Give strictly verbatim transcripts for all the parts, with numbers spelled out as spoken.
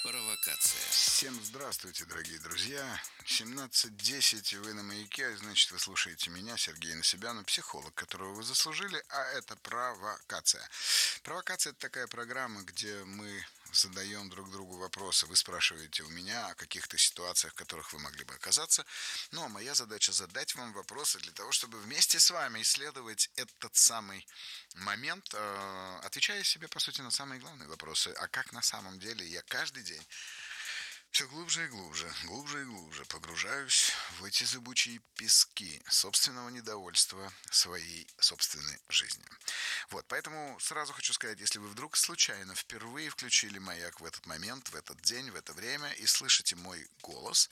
Провокация. Всем здравствуйте, дорогие друзья. семнадцать десять, вы на Маяке, значит, вы слушаете меня, Сергея Насибяна, психолог, которого вы заслужили, а это провокация. Провокация — это такая программа, где мы задаем друг другу вопросы. Вы спрашиваете у меня о каких-то ситуациях, в которых вы могли бы оказаться. Ну, а моя задача — задать вам вопросы для того, чтобы вместе с вами исследовать этот самый момент, э, отвечая себе, по сути, на самые главные вопросы. А как на самом деле я каждый день все глубже и глубже, глубже и глубже погружаюсь в эти зыбучие пески собственного недовольства своей собственной жизнью. Вот, поэтому сразу хочу сказать, если вы вдруг случайно впервые включили «Маяк» в этот момент, в этот день, в это время и слышите мой голос,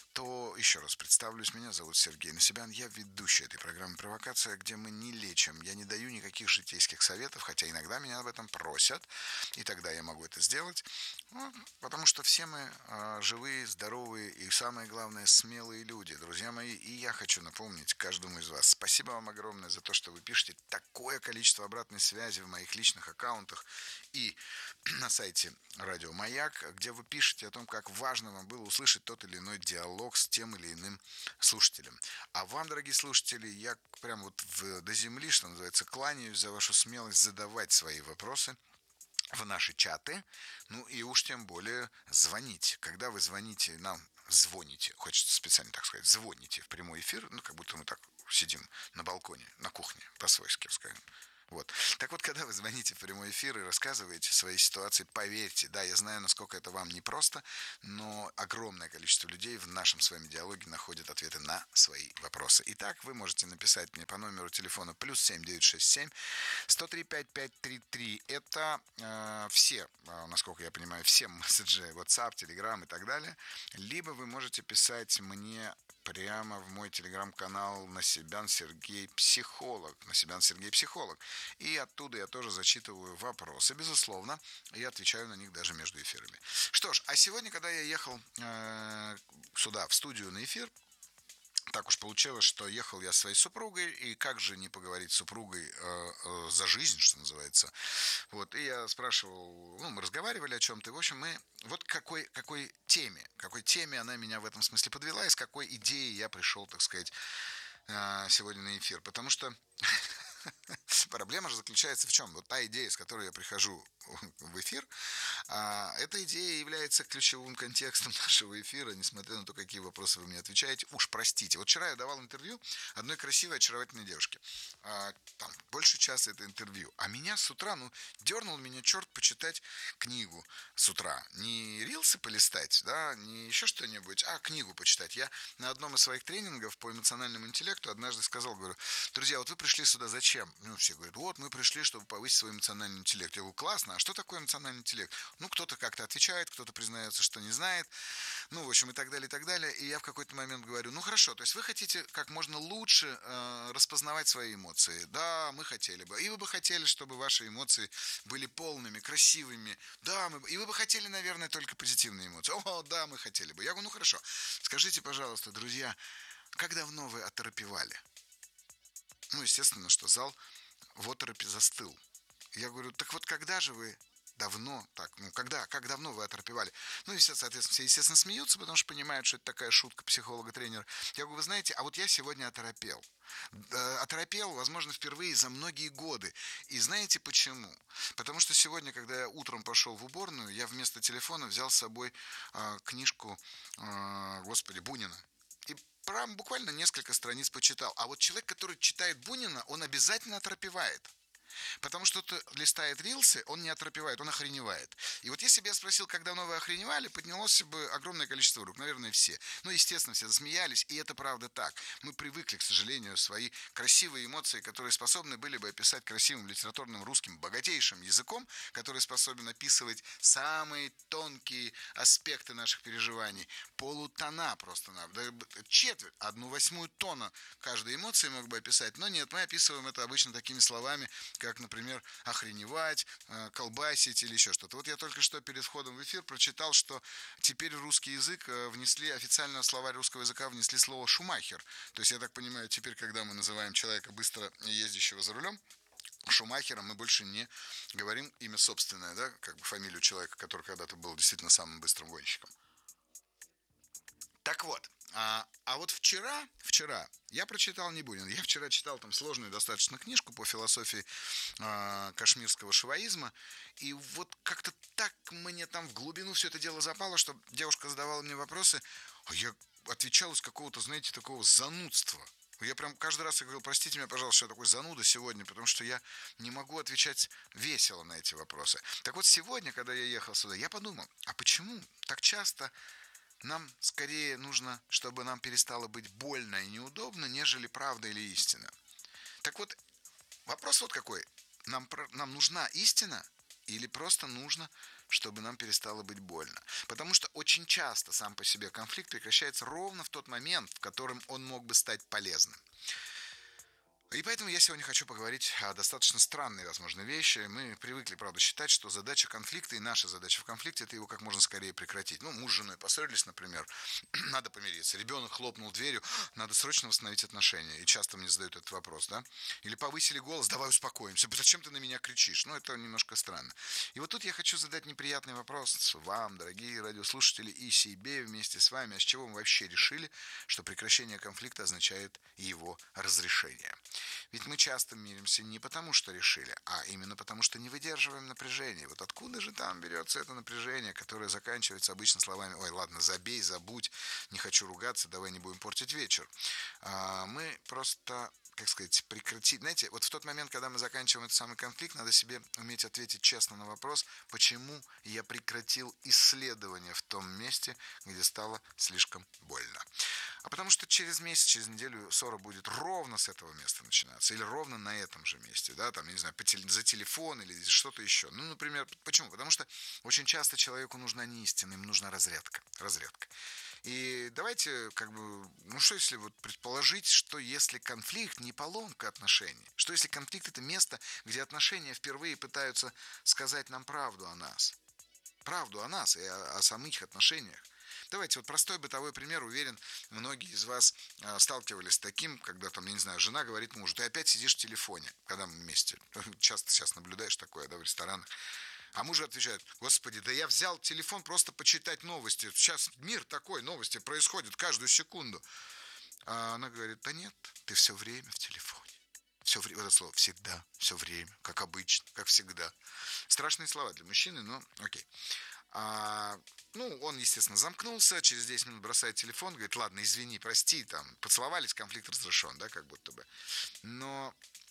то еще раз представлюсь. Меня зовут Сергей Насибян. Я ведущий этой программы «Провокация», где мы не лечим. Я не даю никаких житейских советов, хотя иногда меня об этом просят, и тогда я могу это сделать. Ну, потому что все мы э, живые, здоровые и, самое главное, смелые люди, друзья мои. И я хочу напомнить каждому из вас: спасибо вам огромное за то, что вы пишете такое количество обратной связи в моих личных аккаунтах и на сайте «Радио Маяк», где вы пишете о том, как важно вам было услышать тот или иной диалог с тем или иным слушателем. А вам, дорогие слушатели, я прям вот в, до земли, что называется, кланяюсь за вашу смелость задавать свои вопросы в наши чаты, ну и уж тем более звонить. Когда вы звоните нам, звоните, хочется специально так сказать, звоните в прямой эфир, ну как будто мы так сидим на балконе, на кухне, по-свойски скажем. Вот. Так вот, когда вы звоните в прямой эфир и рассказываете свои ситуации, поверьте, да, я знаю, насколько это вам непросто, но огромное количество людей в нашем с вами диалоге находят ответы на свои вопросы. Итак, вы можете написать мне по номеру телефона плюс семь девятьсот шестьдесят семь сто три пятьдесят пять тридцать три. Это э, все, э, насколько я понимаю, все месседжи, WhatsApp, Telegram и так далее. Либо вы можете писать мне прямо в мой телеграм-канал Насибян Сергей Психолог. Насибян Сергей Психолог. И оттуда я тоже зачитываю вопросы, безусловно, и отвечаю на них даже между эфирами. Что ж, а сегодня, когда я ехал э, сюда, в студию на эфир, так уж получилось, что ехал я со своей супругой, и как же не поговорить с супругой э, э, за жизнь, что называется. Вот, и я спрашивал, ну, мы разговаривали о чем-то, и, в общем, мы, вот какой, какой теме, какой теме она меня в этом смысле подвела, и с какой идеей я пришел, так сказать, э, сегодня на эфир. Потому что проблема же заключается в чем? Вот та идея, с которой я прихожу в эфир, а, эта идея является ключевым контекстом нашего эфира, несмотря на то, какие вопросы вы мне отвечаете. Уж простите. Вот вчера я давал интервью одной красивой, очаровательной девушке. А, там, больше часа это интервью. А меня с утра, ну, дернул меня черт почитать книгу с утра. Не рилсы полистать, да, не еще что-нибудь, а книгу почитать. Я на одном из своих тренингов по эмоциональному интеллекту однажды сказал, говорю: друзья, вот вы пришли сюда зачем? Ну, все говорят: вот мы пришли, чтобы повысить свой эмоциональный интеллект. Я говорю: классно, а что такое эмоциональный интеллект? Ну, кто-то как-то отвечает, кто-то признается, что не знает, ну, в общем, и так далее, и так далее. И я в какой-то момент говорю: ну, хорошо, то есть вы хотите как можно лучше э, распознавать свои эмоции. Да, мы хотели бы. И вы бы хотели, чтобы ваши эмоции были полными, красивыми. Да, мы... и вы бы хотели, наверное, только позитивные эмоции. О, да, мы хотели бы. Я говорю: ну, хорошо, скажите, пожалуйста, друзья, как давно вы оторопевали? Ну, естественно, что зал в оторопи застыл. Я говорю: так вот, когда же вы давно, так, ну, когда, как давно вы оторопевали? Ну, и все, соответственно, все, естественно, смеются, потому что понимают, что это такая шутка психолога-тренера. Я говорю: вы знаете, а вот я сегодня оторопел. Оторопел, возможно, впервые за многие годы. И знаете почему? Потому что сегодня, когда я утром пошел в уборную, я вместо телефона взял с собой э, книжку, э, господи, Бунина. И прям буквально несколько страниц почитал. А вот человек, который читает Бунина, он обязательно оторопевает. Потому что кто листает рилсы, он не оторопевает, он охреневает. И вот если бы я спросил, как давно вы охреневали, поднялось бы огромное количество рук. Наверное, все. Ну, естественно, все засмеялись, и это правда так. Мы привыкли, к сожалению, свои красивые эмоции, которые способны были бы описать красивым литературным русским богатейшим языком, который способен описывать самые тонкие аспекты наших переживаний. Полутона просто, четверть, одну восьмую тона каждой эмоции мог бы описать. Но нет, мы описываем это обычно такими словами, как, например, охреневать, колбасить или еще что-то. Вот я только что перед входом в эфир прочитал, что теперь в русский язык внесли, официально в словарь русского языка внесли слово «шумахер». То есть, я так понимаю, теперь, когда мы называем человека, быстро ездящего за рулем, Шумахером мы больше не говорим имя собственное, да, как бы фамилию человека, который когда-то был действительно самым быстрым гонщиком. Так вот, а, а вот вчера, вчера я прочитал не Бунин, я вчера читал там сложную достаточно книжку по философии а, кашмирского шиваизма, и вот как-то так мне там в глубину все это дело запало, что девушка задавала мне вопросы, а я отвечал из какого-то, знаете, такого занудства. Я прям каждый раз я говорил, простите меня, пожалуйста, что я такой зануда сегодня, потому что я не могу отвечать весело на эти вопросы. Так вот, сегодня, когда я ехал сюда, я подумал, а почему так часто нам скорее нужно, чтобы нам перестало быть больно и неудобно, нежели правда или истина? Так вот, вопрос вот какой. Нам, нам нужна истина или просто нужно, чтобы нам перестало быть больно? Потому что очень часто сам по себе конфликт прекращается ровно в тот момент, в котором он мог бы стать полезным. И поэтому я сегодня хочу поговорить о достаточно странной, возможно, вещи. Мы привыкли, правда, считать, что задача конфликта и наша задача в конфликте – это его как можно скорее прекратить. Ну, муж с женой поссорились, например, надо помириться. Ребенок хлопнул дверью, надо срочно восстановить отношения. И часто мне задают этот вопрос, да? Или повысили голос, давай успокоимся. Зачем ты на меня кричишь? Ну, это немножко странно. И вот тут я хочу задать неприятный вопрос вам, дорогие радиослушатели, и себе вместе с вами. А с чего мы вообще решили, что прекращение конфликта означает его разрешение? Ведь мы часто миримся не потому, что решили, а именно потому, что не выдерживаем напряжения. Вот откуда же там берется это напряжение, которое заканчивается обычно словами «Ой, ладно, забей, забудь, не хочу ругаться, давай не будем портить вечер». А мы просто, как сказать, прекратить. Знаете, вот в тот момент, когда мы заканчиваем этот самый конфликт, надо себе уметь ответить честно на вопрос, почему я прекратил исследование в том месте, где стало слишком больно. А потому что через месяц, через неделю ссора будет ровно с этого места начинаться. Или ровно на этом же месте, да, там, я не знаю, по теле, за телефон или что-то еще. Ну, например, почему? Потому что очень часто человеку нужна не истина, ему нужна разрядка. Разрядка. И давайте, как бы, ну что если вот предположить, что если конфликт не поломка отношений, что если конфликт это место, где отношения впервые пытаются сказать нам правду о нас, правду о нас и о, о самих отношениях. Давайте, вот простой бытовой пример, уверен, многие из вас э, сталкивались с таким, когда там, я не знаю, жена говорит мужу, ты опять сидишь в телефоне, когда мы вместе. Часто сейчас наблюдаешь такое, да, в ресторанах. А муж отвечает, господи, да я взял телефон просто почитать новости. Сейчас мир такой, новости происходят каждую секунду. А она говорит, да нет, ты все время в телефоне. Все время, это слово, всегда, все время, как обычно, как всегда. Страшные слова для мужчины, но окей. А, ну, он, естественно, замкнулся, через десять минут бросает телефон, говорит, ладно, извини, прости, там, поцеловались, конфликт разрешен, да, как будто бы. Но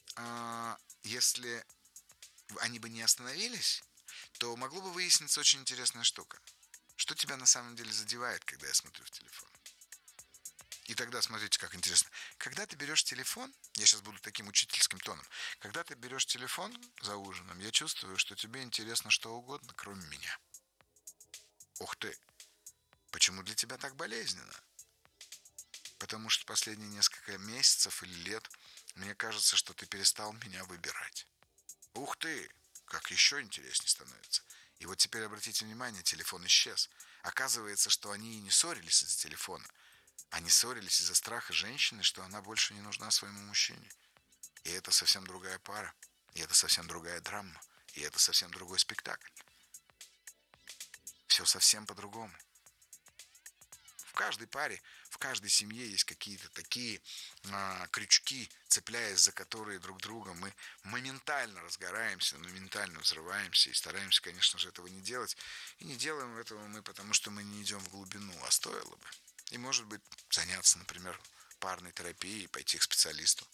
а, если они бы не остановились, то могло бы выясниться очень интересная штука. Что тебя на самом деле задевает, когда я смотрю в телефон? И тогда, смотрите, как интересно. Когда ты берешь телефон, я сейчас буду таким учительским тоном, когда ты берешь телефон за ужином, я чувствую, что тебе интересно что угодно, кроме меня. Ух ты! Почему для тебя так болезненно? Потому что последние несколько месяцев или лет мне кажется, что ты перестал меня выбирать. Ух ты! Как еще интереснее становится. И вот теперь обратите внимание, телефон исчез. Оказывается, что они и не ссорились из-за телефона. Они ссорились из-за страха женщины, что она больше не нужна своему мужчине. И это совсем другая пара. И это совсем другая драма. И это совсем другой спектакль. Все совсем по-другому. В каждой паре, в каждой семье есть какие-то такие а, крючки, цепляясь за которые друг друга мы моментально разгораемся, моментально взрываемся и стараемся, конечно же, этого не делать. И не делаем этого мы, потому что мы не идем в глубину, а стоило бы. И, может быть, заняться, например, парной терапией, пойти к специалисту.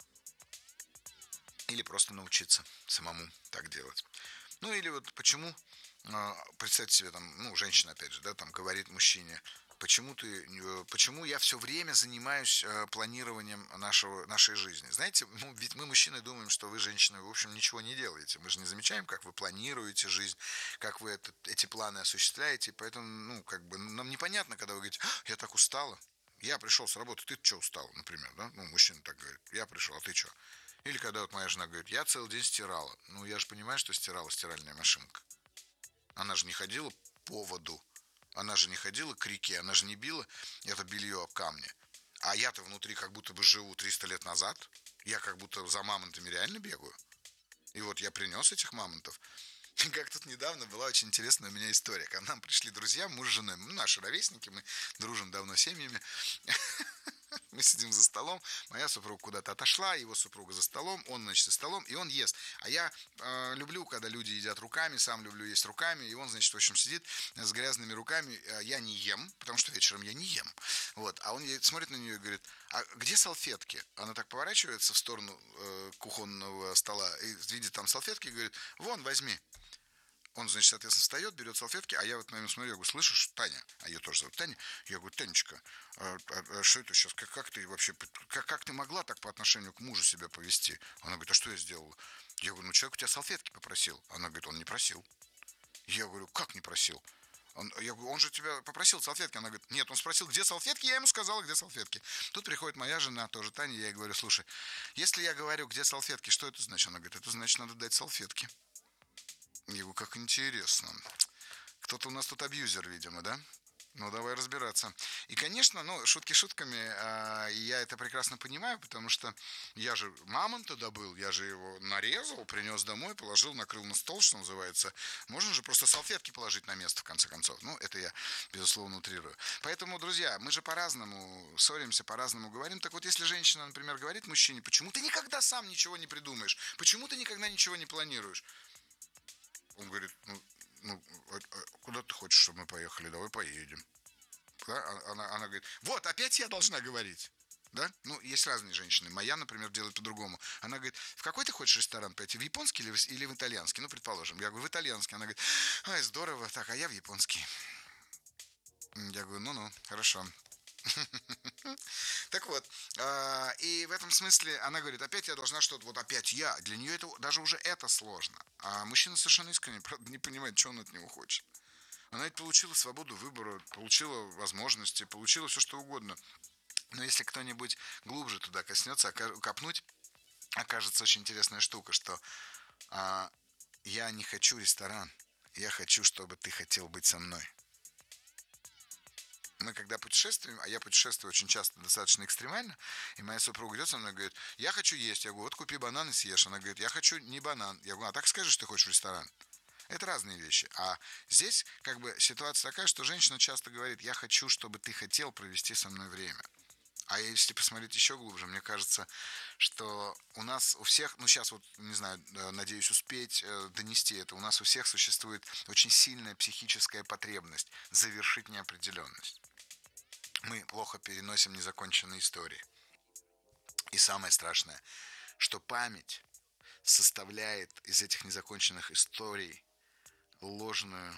Или просто научиться самому так делать. Ну, или вот почему, представьте себе, там, ну, женщина, опять же, да, там, говорит мужчине, почему ты, почему я все время занимаюсь планированием нашего, нашей жизни. Знаете, ну, ведь мы, мужчины, думаем, что вы, женщины, в общем, ничего не делаете. Мы же не замечаем, как вы планируете жизнь, как вы это, эти планы осуществляете. Поэтому, ну, как бы, нам непонятно, когда вы говорите, я так устала. Я пришел с работы, ты что устал, например, да? Ну, мужчина так говорит, я пришел, а ты что? Или когда вот моя жена говорит, я целый день стирала. Ну, я же понимаю, что стирала стиральная машинка. Она же не ходила по воду. Она же не ходила к реке, она же не била это белье об камни. А я-то внутри как будто бы живу триста лет назад. Я как будто за мамонтами реально бегаю. И вот я принес этих мамонтов. Как тут недавно была очень интересная у меня история. К нам пришли друзья, муж с женой, ну, наши ровесники, мы дружим давно семьями. Мы сидим за столом, моя супруга куда-то отошла, его супруга за столом, он, значит, за столом, и он ест. А я э, люблю, когда люди едят руками, сам люблю есть руками, и он, значит, в общем, сидит с грязными руками. Я не ем, потому что вечером я не ем. Вот. А он смотрит на нее и говорит: а где салфетки? Она так поворачивается в сторону э, кухонного стола и видит там салфетки и говорит: вон, возьми. Он, значит, соответственно, встает, берет салфетки, а я вот на него смотрю, я говорю: слышишь, Таня, а ее тоже зовут Таня, я говорю: Танечка, а, а, а что это сейчас, как, как ты вообще, как, как ты могла так по отношению к мужу себя повести? Она говорит: а что я сделала? Я говорю: ну, человек у тебя салфетки попросил. Она говорит: он не просил. Я говорю: как не просил? Он, я говорю: он же тебя попросил салфетки. Она говорит: нет, он спросил, где салфетки, я ему сказала, где салфетки. Тут приходит моя жена, тоже Таня, я ей говорю: слушай, если я говорю, где салфетки, что это значит? Она говорит: это значит, надо дать салфетки. Я говорю: как интересно. Кто-то у нас тут абьюзер, видимо, да? Ну, давай разбираться. И, конечно, ну, шутки шутками, а, я это прекрасно понимаю, потому что я же мамонта добыл, я же его нарезал, принес домой, положил, накрыл на стол, что называется. Можно же просто салфетки положить на место, в конце концов. Ну, это я, безусловно, утрирую. Поэтому, друзья, мы же по-разному ссоримся, по-разному говорим. Так вот, если женщина, например, говорит мужчине: почему ты никогда сам ничего не придумаешь? Почему ты никогда ничего не планируешь? Он говорит: ну, ну, куда ты хочешь, чтобы мы поехали? Давай поедем. Да? Она, она говорит: вот, опять я должна говорить. Да? Ну, есть разные женщины. Моя, например, делает по-другому. Она говорит: в какой ты хочешь ресторан пойти? В японский или в, или в итальянский? Ну, предположим. Я говорю: в итальянский. Она говорит: ай, здорово. Так, а я в японский. Я говорю: ну-ну, хорошо. Так вот, и в этом смысле она говорит: опять я должна что-то, вот опять я. Для нее это даже уже это сложно. А мужчина совершенно искренне, правда, не понимает, что он от него хочет. Она ведь получила свободу выбора, получила возможности, получила все, что угодно. Но если кто-нибудь глубже туда коснется, копнуть, окажется очень интересная штука, что а, я не хочу ресторан, я хочу, чтобы ты хотел быть со мной. Мы когда путешествуем, а я путешествую очень часто, достаточно экстремально, и моя супруга идет со мной и говорит: я хочу есть. Я говорю: вот купи банан и съешь. Она говорит: я хочу не банан. Я говорю: а так скажи, что ты хочешь в ресторан. Это разные вещи. А здесь как бы ситуация такая, что женщина часто говорит: я хочу, чтобы ты хотел провести со мной время. А если посмотреть еще глубже, мне кажется, что у нас у всех, ну сейчас вот, не знаю, надеюсь успеть донести это, у нас у всех существует очень сильная психическая потребность завершить неопределенность. Мы плохо переносим незаконченные истории. И самое страшное, что память составляет из этих незаконченных историй ложную,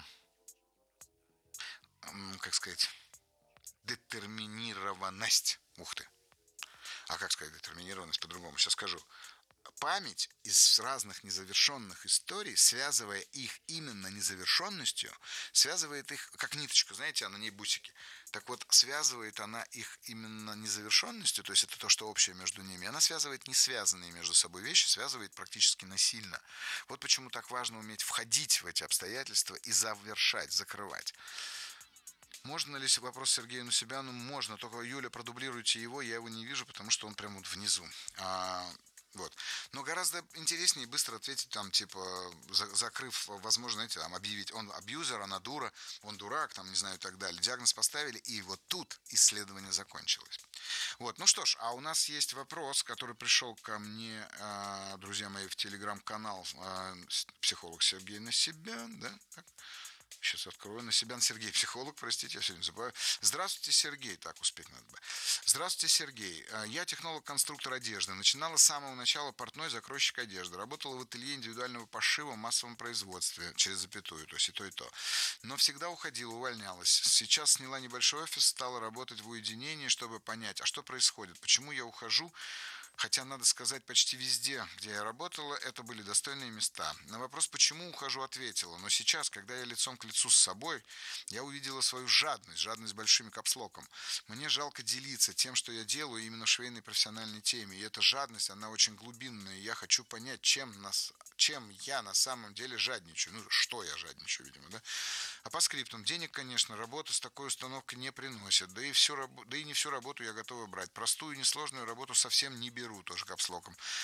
как сказать, детерминированность. Ух ты. А как сказать детерминированность по-другому? Сейчас скажу. Память из разных незавершенных историй, связывая их именно незавершенностью, связывает их, как ниточку, знаете, а на ней бусики. Так вот, связывает она их именно незавершенностью, то есть это то, что общее между ними. Она связывает не связанные между собой вещи, связывает практически насильно. Вот почему так важно уметь входить в эти обстоятельства и завершать, закрывать. Можно ли вопрос Сергею Насибяну? Можно, только Юля, продублируйте его, я его не вижу, потому что он прямо вот внизу. А, вот. Но гораздо интереснее быстро ответить, там, типа, за, закрыв, возможно, знаете, там, объявить: он абьюзер, она дура, он дурак, там, не знаю, и так далее. Диагноз поставили, и вот тут исследование закончилось. Вот, ну что ж, а у нас есть вопрос, который пришел ко мне, друзья мои, в телеграм-канал психолог Сергей Насибян, да, так? Сейчас открою. Насибян Сергей, психолог, простите, я сегодня забываю. Здравствуйте, Сергей. Так, успеть надо бы. Здравствуйте, Сергей. Я технолог-конструктор одежды. Начинала с самого начала портной, закройщик одежды. Работала в ателье индивидуального пошива в массовом производстве, через запятую, то есть и то, и то. Но всегда уходила, увольнялась. Сейчас сняла небольшой офис, стала работать в уединении, чтобы понять, а что происходит, почему я ухожу. Хотя, надо сказать, почти везде, где я работала, это были достойные места. На вопрос, почему ухожу, ответила. Но сейчас, когда я лицом к лицу с собой, я увидела свою жадность, жадность с большим капслоком. Мне жалко делиться тем, что я делаю именно в швейной профессиональной теме. И эта жадность, она очень глубинная. И я хочу понять, чем, нас, чем я на самом деле жадничаю. Ну, что я жадничаю, видимо, да? А по скриптам. Денег, конечно, работа с такой установкой не приносит. Да и, всю, да и не всю работу я готова брать. Простую, несложную работу совсем не беру. Тоже капслоком.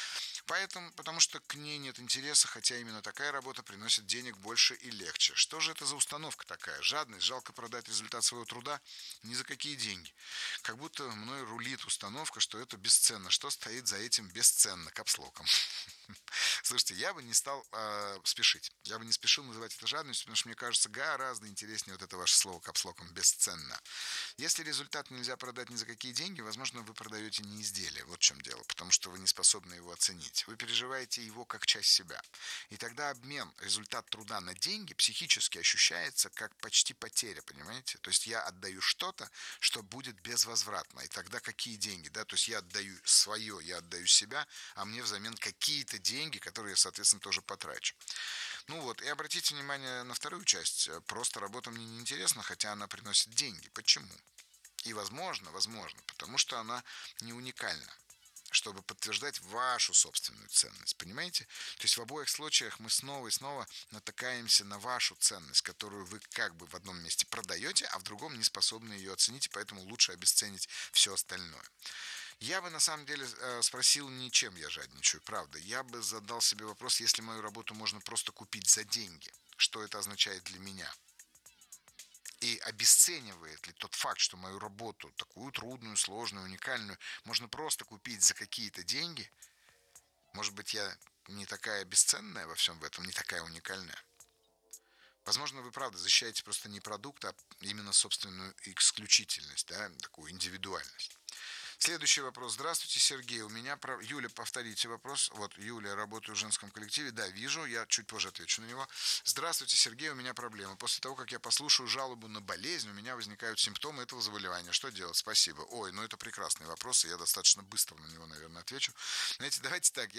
Поэтому, потому что к ней нет интереса, хотя именно такая работа приносит денег больше и легче. Что же это за установка такая? Жадность, жалко продать результат своего труда? Ни за какие деньги. Как будто мной рулит установка, что это бесценно. Что стоит за этим бесценно? Капслоком. Слушайте, я бы не стал э, спешить. Я бы не спешил называть это жадностью, потому что мне кажется гораздо интереснее вот это ваше слово капслоком «бесценно». Если результат нельзя продать ни за какие деньги, возможно, вы продаете не изделие. Вот в чем дело. Потому что вы не способны его оценить. Вы переживаете его как часть себя. И тогда обмен, результат труда на деньги психически ощущается как почти потеря, понимаете? То есть я отдаю что-то, что будет безвозвратно. И тогда какие деньги? Да? То есть я отдаю свое, я отдаю себя, а мне взамен какие-то деньги, которые я, соответственно, тоже потрачу. Ну вот, и обратите внимание на вторую часть. Просто работа мне не интересна, хотя она приносит деньги. Почему? И возможно, возможно, потому что она не уникальна, чтобы подтверждать вашу собственную ценность, понимаете? То есть в обоих случаях мы снова и снова натыкаемся на вашу ценность, которую вы как бы в одном месте продаете, а в другом не способны ее оценить, и поэтому лучше обесценить все остальное. Я бы на самом деле спросил не чем я жадничаю, правда. Я бы задал себе вопрос, если мою работу можно просто купить за деньги, что это означает для меня? И обесценивает ли тот факт, что мою работу, такую трудную, сложную, уникальную, можно просто купить за какие-то деньги? Может быть, я не такая бесценная во всем этом, не такая уникальная? Возможно, вы правда защищаете просто не продукт, а именно собственную исключительность, да, такую индивидуальность. Следующий вопрос. Здравствуйте, Сергей. У меня... Про... Юля, повторите вопрос. Вот, Юля, работаю в женском коллективе. Да, вижу. Я чуть позже отвечу на него. Здравствуйте, Сергей. У меня проблема. После того, как я послушаю жалобу на болезнь, у меня возникают симптомы этого заболевания. Что делать? Спасибо. Ой, ну это прекрасный вопрос, и я достаточно быстро на него, наверное, отвечу. Знаете, давайте так.